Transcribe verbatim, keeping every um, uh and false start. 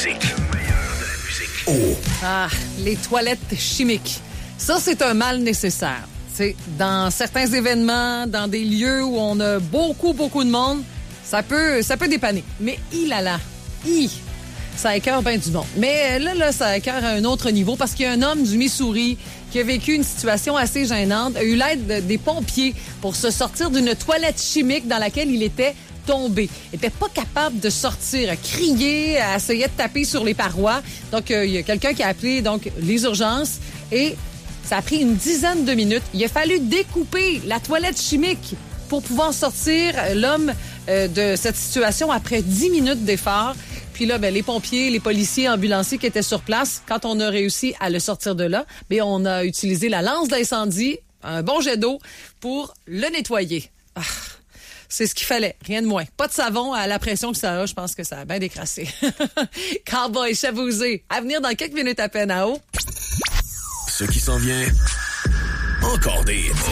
musique. Oh. Ah, les toilettes chimiques. Ça, c'est un mal nécessaire. C'est dans certains événements, dans des lieux où on a beaucoup, beaucoup de monde, ça peut, ça peut dépanner. Mais il a là, hi, ça écœure bien du monde. Mais là, là, ça écœure à un autre niveau parce qu'il y a un homme du Missouri qui a vécu une situation assez gênante, a eu l'aide de, des pompiers pour se sortir d'une toilette chimique dans laquelle il était tombé. Il était pas capable de sortir, à crier, à essayer de taper sur les parois. Donc, euh, il y a quelqu'un qui a appelé donc les urgences et ça a pris une dizaine de minutes. Il a fallu découper la toilette chimique pour pouvoir sortir l'homme euh, de cette situation après dix minutes d'effort. Puis là, ben, les pompiers, les policiers, ambulanciers qui étaient sur place, quand on a réussi à le sortir de là, ben, on a utilisé la lance d'incendie, un bon jet d'eau pour le nettoyer. Ah, c'est ce qu'il fallait, rien de moins. Pas de savon à la pression que ça a, je pense que ça a bien décrassé. Cowboy Chavouzé, à venir dans quelques minutes à peine à haut. Ce qui s'en vient, encore des